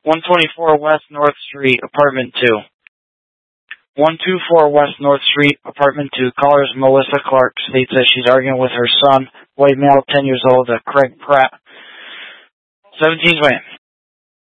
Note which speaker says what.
Speaker 1: 124 West North Street, Apartment 2. 124 West North Street, Apartment 2. Caller's Melissa Clark states that she's arguing with her son, white male, 10 years old, Craig Pratt. 17's win.